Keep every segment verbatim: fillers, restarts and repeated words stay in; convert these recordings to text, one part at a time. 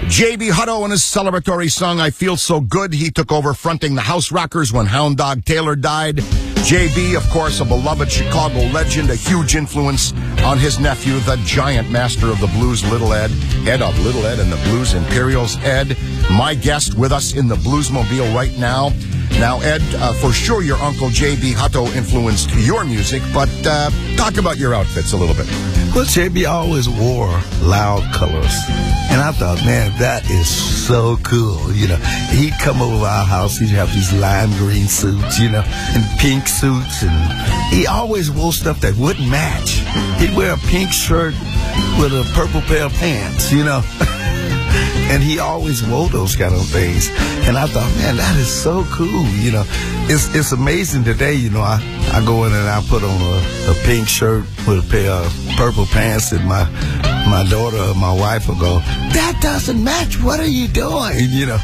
J B Hutto and his celebratory song, I Feel So Good. He took over fronting the House Rockers when Hound Dog Taylor died. J B, of course, a beloved Chicago legend, a huge influence on his nephew, the giant master of the blues, Little Ed. Ed of Little Ed and the Blues Imperials. Ed, my guest with us in the Bluesmobile right now. Now, Ed, uh, for sure your Uncle J B Hutto influenced your music, but uh, talk about your outfits a little bit. Well, J B always wore loud colors. And I thought, man, that is so cool. You know, he'd come over our house, he'd have these lime green suits, you know, and pink suits. And he always wore stuff that wouldn't match. He'd wear a pink shirt with a purple pair of pants, you know. And he always wore those kind of things. And I thought, man, that is so cool. You know, it's it's amazing today. You know, I, I go in and I put on a, a pink shirt with a pair of purple pants, and my my daughter or my wife will go, that doesn't match. What are you doing? You know.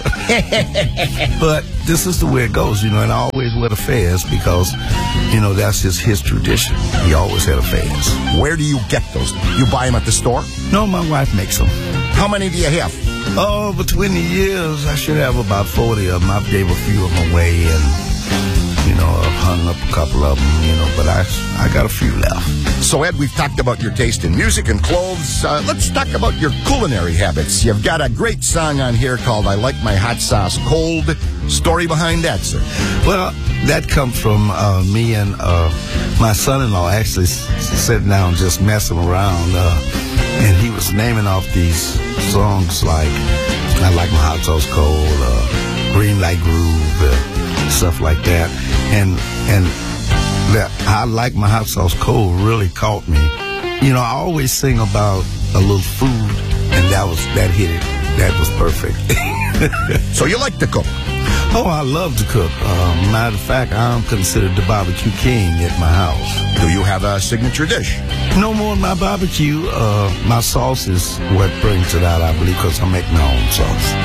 But this is the way it goes, you know, and I always wear the fez because, you know, that's just his tradition. He always had a fez. Where do you get those? You buy them at the store? No, my wife makes them. How many do you have? Oh, between the years, I should have about forty of them. I gave a few of them away, and, you know, I've hung up a couple of them, you know, but I, I got a few left. So, Ed, we've talked about your taste in music and clothes. Uh, let's talk about your culinary habits. You've got a great song on here called I Like My Hot Sauce Cold. Story behind that, sir? Well, that comes from uh, me and uh, my son-in-law actually s- sitting down just messing around. Uh, and he was naming off these songs like I Like My Hot Sauce Cold, uh, Green Light Groove, uh, stuff like that. And and that I Like My Hot Sauce Cold really caught me. You know, I always sing about a little food, and that was that hit it. That was perfect. So you like to cook? Oh, I love to cook. Uh, matter of fact, I'm considered the barbecue king at my house. Do you have a signature dish? No more than my barbecue. Uh, my sauce is what brings it out, I believe, because I make my own sauce.